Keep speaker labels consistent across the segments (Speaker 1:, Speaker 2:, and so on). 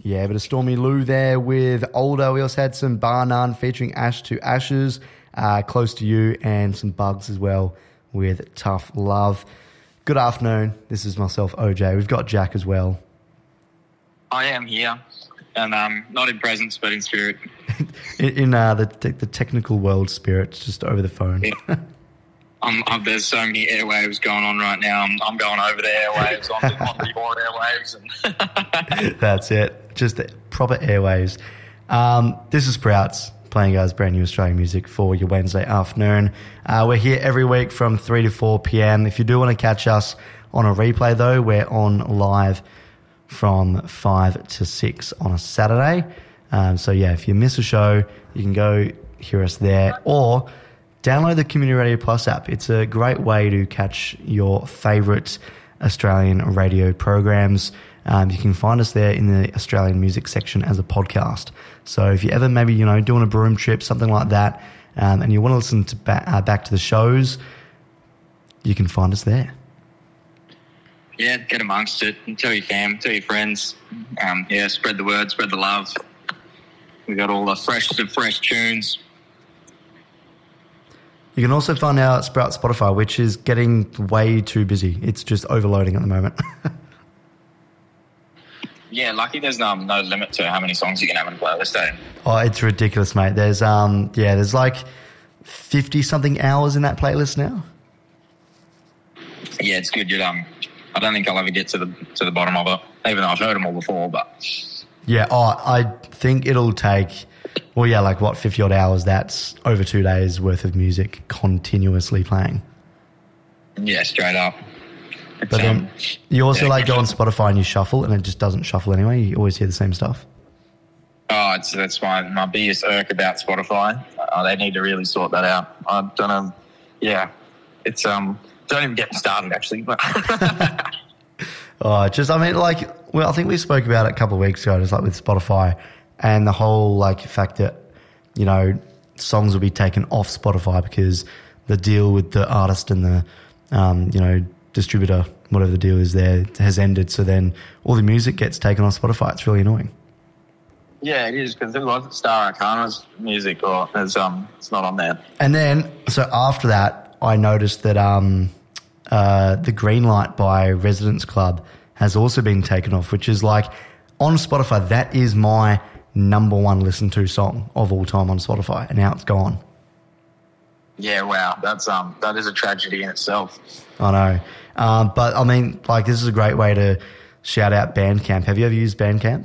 Speaker 1: Yeah, but a Stormy Lou there with Older. We also had some Bar None featuring Ash to Ashes, Close to You, and some Bugs as well with Tough Love. Good afternoon. This is myself, OJ. We've got Jack as well.
Speaker 2: I am here, and not in presence, but in spirit.
Speaker 1: in the technical world spirit, just over the phone.
Speaker 2: Yeah. There's so many airwaves going on right now. I'm going over the airwaves, on the board airwaves.
Speaker 1: That's it. Just the proper airwaves. This is Sprouts, playing guys brand new Australian music for your Wednesday afternoon. We're here every week from 3 to 4 p.m. If you do want to catch us on a replay, though, we're on live from 5 to 6 on a Saturday. So, yeah, if you miss a show, you can go hear us there or download the Community Radio Plus app. It's a great way to catch your favourite Australian radio programs. You can find us there in the Australian music section as a podcast. So if you ever maybe, doing a broom trip, something like that, and you want to listen to back to the shows, you can find us there.
Speaker 2: Yeah, get amongst it and tell your fam, tell your friends. Spread the word, spread the love. We got all the fresh tunes.
Speaker 1: You can also find our Sprout Spotify, which is getting way too busy. It's just overloading at the moment.
Speaker 2: Yeah, lucky there's no limit to how many songs you can have in a playlist, eh?
Speaker 1: Oh, it's ridiculous, mate. There's there's like 50-something hours in that playlist now.
Speaker 2: Yeah, it's good. I don't think I'll ever get to the bottom of it, even though I've heard them all before. But
Speaker 1: yeah, I think it'll take 50-odd hours. That's over 2 days worth of music continuously playing.
Speaker 2: Yeah, straight up.
Speaker 1: But then you also go on Spotify and you shuffle, and it just doesn't shuffle anyway. You always hear the same stuff.
Speaker 2: Oh, that's my biggest irk about Spotify. They need to really sort that out. I don't know. Yeah, it's don't even get me started actually. But
Speaker 1: I think we spoke about it a couple of weeks ago, just like with Spotify and the whole fact that songs will be taken off Spotify because the deal with the artist and the distributor, whatever the deal is there, has ended. So then all the music gets taken off Spotify. It's really annoying.
Speaker 2: Yeah, it is, because it was Star Arcana's music, or it's not on there.
Speaker 1: And then, so after that, I noticed that the Green Light by Residence Club has also been taken off, which is on Spotify, that is my number one listened to song of all time on Spotify, and now it's gone.
Speaker 2: Yeah, wow, that is a tragedy in itself.
Speaker 1: I know. But I mean, this is a great way to shout out Bandcamp. Have you ever used Bandcamp?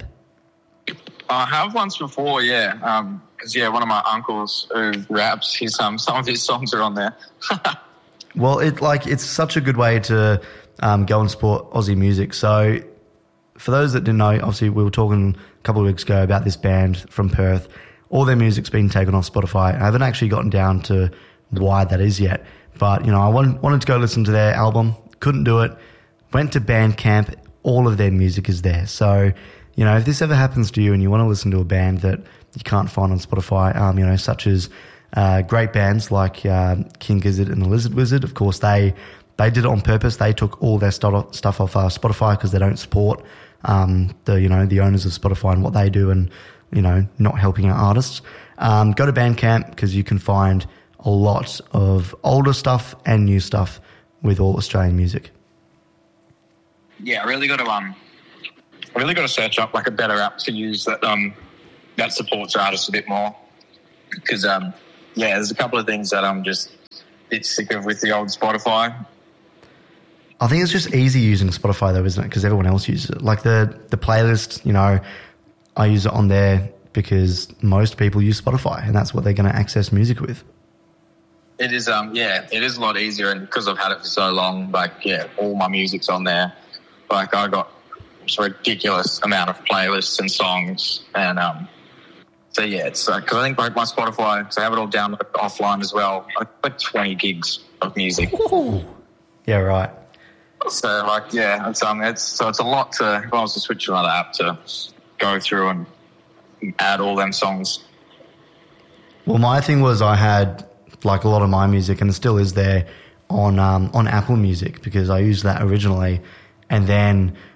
Speaker 2: I have once before, yeah. Because one of my uncles who raps, some of his songs are on there.
Speaker 1: Well, it's such a good way to go and support Aussie music. So for those that didn't know, obviously we were talking a couple of weeks ago about this band from Perth. All their music's been taken off Spotify. I haven't actually gotten down to why that is yet. But, I wanted to go listen to their album. Couldn't do it. Went to Bandcamp. All of their music is there. So, if this ever happens to you and you want to listen to a band that you can't find on Spotify, such as great bands like King Gizzard and the Lizard Wizard, of course, they did it on purpose. They took all their stuff off Spotify because they don't support the owners of Spotify and what they do and, not helping our artists. Go to Bandcamp because you can find a lot of older stuff and new stuff with all Australian music.
Speaker 2: Yeah, I really got to search up a better app to use that supports artists a bit more, because there's a couple of things that I'm just a bit sick of with the old Spotify.
Speaker 1: I think it's just easy using Spotify though, isn't it? Because everyone else uses it. The playlist, I use it on there because most people use Spotify and that's what they're going to access music with.
Speaker 2: It is, it is a lot easier, and because I've had it for so long, all my music's on there. I got just a ridiculous amount of playlists and songs, and it's because I think my Spotify, because I have it all downloaded offline as well, 20 gigs of music.
Speaker 1: Ooh. Yeah, right.
Speaker 2: So it's a lot to, if I was to switch to another app, to go through and add all them songs.
Speaker 1: Well, my thing was I had a lot of my music, and it still is there on Apple Music because I used that originally, and then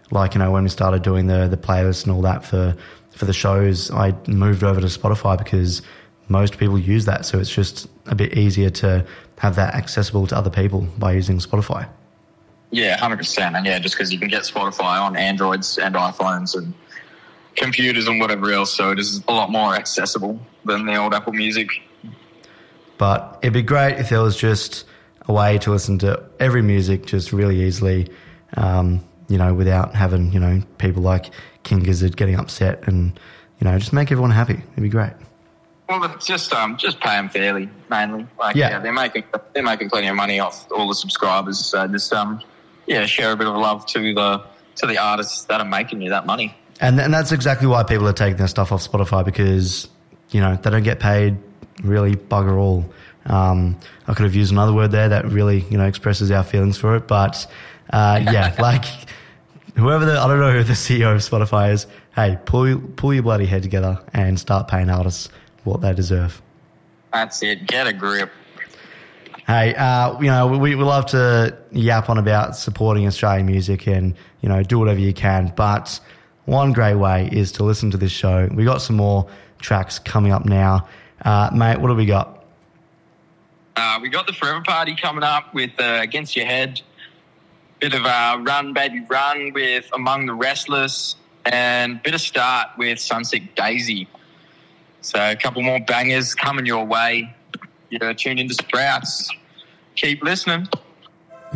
Speaker 1: like, you know, when we started doing the playlists and all that for the shows, I moved over to Spotify because most people use that. So it's just a bit easier to have that accessible to other people by using Spotify.
Speaker 2: Yeah, 100%. And yeah, just because you can get Spotify on Androids and iPhones and computers and whatever else, so it is a lot more accessible than the old Apple Music.
Speaker 1: But it'd be great if there was just a way to listen to every music just really easily, you know, without having, you know, people like King Gizzard getting upset, and, you know, just make everyone happy. It'd be great.
Speaker 2: Well, it's just pay them fairly, mainly. Like, yeah, they're making plenty of money off all the subscribers. So just share a bit of love to the artists that are making you that money.
Speaker 1: And that's exactly why people are taking their stuff off Spotify, because, you know, they don't get paid really bugger all. I could have used another word there that really, you know, expresses our feelings for it. But, yeah, like I don't know who the CEO of Spotify is. Hey, pull your bloody head together and start paying artists what they deserve.
Speaker 2: That's it. Get a grip.
Speaker 1: Hey, you know, we love to yap on about supporting Australian music and, you know, do whatever you can. But one great way is to listen to this show. We got some more tracks coming up now. Mate, what do we got?
Speaker 2: We got the Forever Party coming up with Against Your Head. Bit of Run Baby Run with Among the Restless, and bit of Start with Sunset Daisy. So a couple more bangers coming your way. You're tuned into Sprouts. Keep listening.